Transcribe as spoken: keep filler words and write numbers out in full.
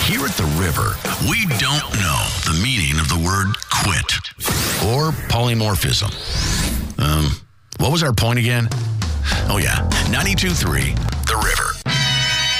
Here at the River, we don't know the meaning of the word quit or polymorphism. Um, what was our point again? Oh, yeah, ninety-two point three, The River.